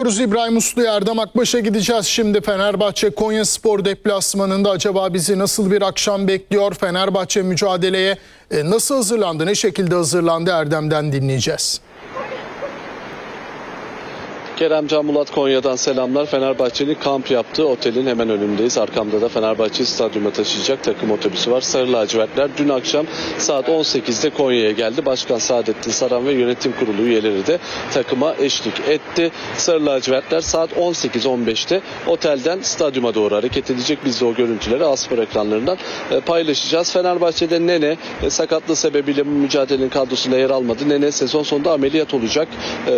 ediyoruz. İbrahim Uslu'ya, Erdem Akbaş'a gideceğiz. Şimdi Fenerbahçe Konyaspor deplasmanında acaba bizi nasıl bir akşam bekliyor? Fenerbahçe mücadeleye nasıl hazırlandı, ne şekilde hazırlandı, Erdem'den dinleyeceğiz. Kerem Can Mulat Konya'dan selamlar. Fenerbahçe'nin kamp yaptığı otelin hemen önündeyiz. Arkamda da Fenerbahçe stadyuma taşıyacak takım otobüsü var. Sarı lacivertler dün akşam saat 18'de Konya'ya geldi. Başkan Saadettin Saran ve yönetim kurulu üyeleri de takıma eşlik etti. Sarı lacivertler saat 18.15'te otelden stadyuma doğru hareket edecek. Biz de o görüntüleri Aspor ekranlarından paylaşacağız. Fenerbahçe'de Nene sakatlığı sebebiyle bu mücadelenin kadrosunda yer almadı. Nene sezon sonunda ameliyat olacak.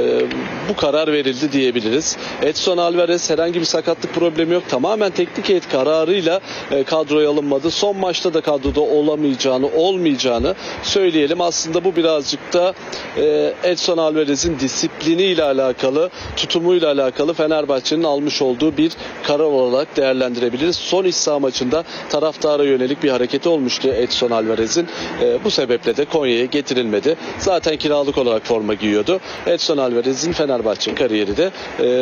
Bu karar verildi diyebiliriz. Edson Alvarez herhangi bir sakatlık problemi yok. Tamamen teknik heyet kararıyla kadroya alınmadı. Son maçta da kadroda olmayacağını söyleyelim. Aslında bu birazcık da Edson Alvarez'in disipliniyle alakalı, tutumuyla alakalı Fenerbahçe'nin almış olduğu bir karar olarak değerlendirebiliriz. Son iç saha maçında taraftara yönelik bir hareketi olmuştu Edson Alvarez'in. Bu sebeple de Konya'ya getirilmedi. Zaten kiralık olarak forma giyiyordu. Edson Alvarez'in Fenerbahçe kariyeri de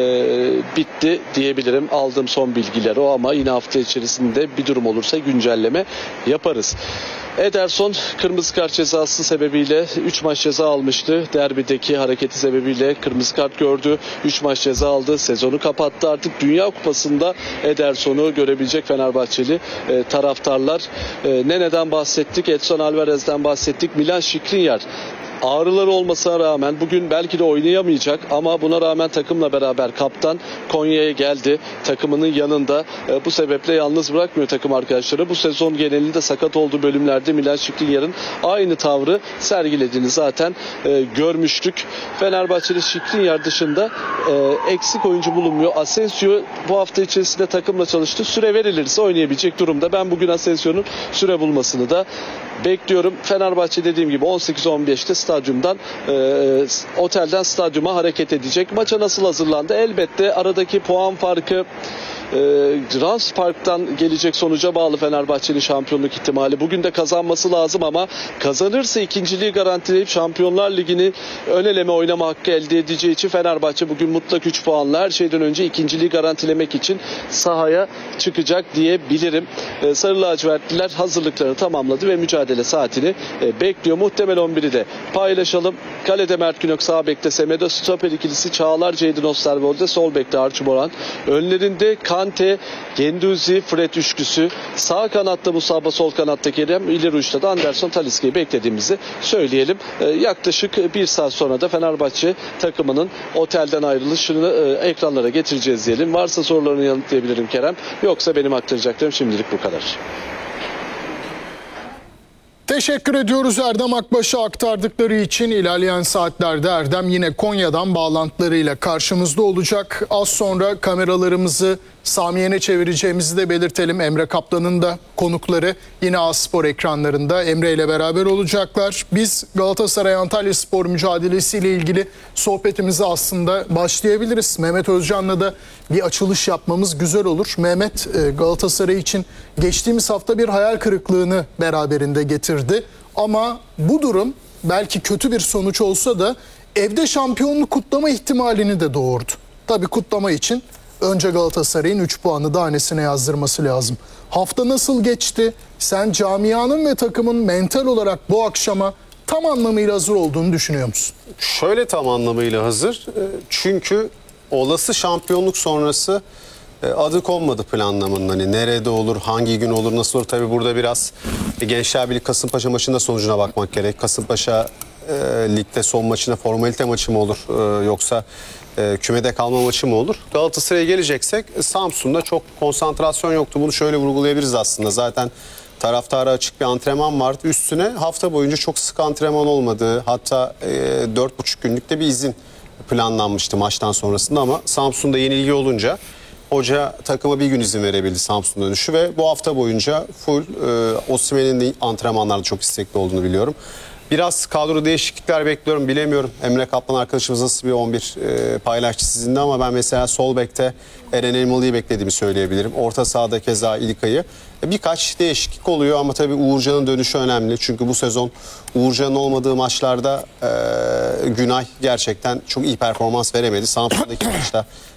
bitti diyebilirim. Aldığım son bilgiler o, ama yine hafta içerisinde bir durum olursa güncelleme yaparız. Ederson kırmızı kart cezası sebebiyle 3 maç ceza almıştı. Derbideki hareketi sebebiyle kırmızı kart gördü. 3 maç ceza aldı. Sezonu kapattı. Artık Dünya Kupası'nda Ederson'u görebilecek Fenerbahçeli taraftarlar. Nene'den bahsettik. Edson Alvarez'den bahsettik. Milan Skriniar ağrıları olmasına rağmen bugün belki de oynayamayacak, ama buna rağmen takımla beraber kaptan Konya'ya geldi. Takımının yanında. Bu sebeple yalnız bırakmıyor takım arkadaşları. Bu sezon genelinde sakat olduğu bölümlerde Milan Skriniar'ın aynı tavrı sergilediğini zaten görmüştük. Fenerbahçeli Skriniar dışında eksik oyuncu bulunmuyor. Asensio bu hafta içerisinde takımla çalıştı. Süre verilirse oynayabilecek durumda. Ben bugün Asensio'nun süre bulmasını da bekliyorum. Fenerbahçe dediğim gibi 18-15'te stadyumdan, otelden stadyuma hareket edecek. Maça nasıl hazırlandı? Elbette aradaki puan farkı Rams Park'tan gelecek sonuca bağlı Fenerbahçe'nin şampiyonluk ihtimali. Bugün de kazanması lazım, ama kazanırsa ikinciliği garantileyip Şampiyonlar Ligi'ni ön eleme oynama hakkı elde edeceği için Fenerbahçe bugün mutlak 3 puanla her şeyden önce ikinciliği garantilemek için sahaya çıkacak diyebilirim. Sarı lacivertliler hazırlıklarını tamamladı ve mücadele saatini bekliyor. Muhtemel 11'i de paylaşalım. Kalede Mert Günok, sağ bekte Semedo, stoper ikilisi Çağlar, Jadon Osterwolde, sol bekte Archie Boran. Önlerinde Kante, Genduzi, Fred üçlüsü. Sağ kanatta Musaba, sol kanatta Kerem, ileri uçta da Anderson Talisca'yı beklediğimizi söyleyelim. Yaklaşık bir saat sonra da Fenerbahçe takımının otelden ayrılışını ekranlara getireceğiz diyelim. Varsa sorularını yanıtlayabilirim Kerem. Yoksa benim aktaracaklarım şimdilik bu kadar. Teşekkür ediyoruz Erdem Akbaş'a aktardıkları için. İlerleyen saatlerde Erdem yine Konya'dan bağlantılarıyla karşımızda olacak. Az sonra kameralarımızı Samiye'ne çevireceğimizi de belirtelim. Emre Kaplan'ın da konukları yine Aspor ekranlarında Emre ile beraber olacaklar. Biz Galatasaray Antalyaspor mücadelesiyle ilgili sohbetimize aslında başlayabiliriz. Mehmet Özcan'la da bir açılış yapmamız güzel olur. Mehmet, Galatasaray için geçtiğimiz hafta bir hayal kırıklığını beraberinde getirdi. Ama bu durum belki kötü bir sonuç olsa da evde şampiyonluk kutlama ihtimalini de doğurdu. Tabii kutlama için önce Galatasaray'ın 3 puanı da hanesine yazdırması lazım. Hafta nasıl geçti? Sen camianın ve takımın mental olarak bu akşama tam anlamıyla hazır olduğunu düşünüyor musun? Şöyle tam anlamıyla hazır. Çünkü olası şampiyonluk sonrası adı konmadı planlamanın. Hani nerede olur, hangi gün olur, nasıl olur? Tabii burada biraz Gençler Birliği Kasımpaşa maçında sonucuna bakmak gerek. Kasımpaşa ligde son maçına formalite maçı mı olur, yoksa kümede kalma maçı mı olur? Galatasaray'a geleceksek Samsun'da çok konsantrasyon yoktu. Bunu şöyle vurgulayabiliriz aslında. Zaten taraftara açık bir antrenman vardı. Üstüne hafta boyunca çok sık antrenman olmadığı, hatta 4,5 günlük de bir izin planlanmıştı maçtan sonrasında, ama Samsun'da yenilgi olunca hoca takıma bir gün izin verebildi Samsun dönüşü ve bu hafta boyunca full Osimhen'in de antrenmanlarda çok istekli olduğunu biliyorum. Biraz kadro değişiklikler bekliyorum, bilemiyorum. Emre Kaplan arkadaşımız nasıl bir 11 paylaştı sizinle, ama ben mesela sol bekte Eren Elmalı'yı beklediğimi söyleyebilirim. Orta sahada keza İlkay'ı. Birkaç değişiklik oluyor, ama tabii Uğurcan'ın dönüşü önemli. Çünkü bu sezon Uğurcan'ın olmadığı maçlarda Günay gerçekten çok iyi performans veremedi. Samsun'daki maçta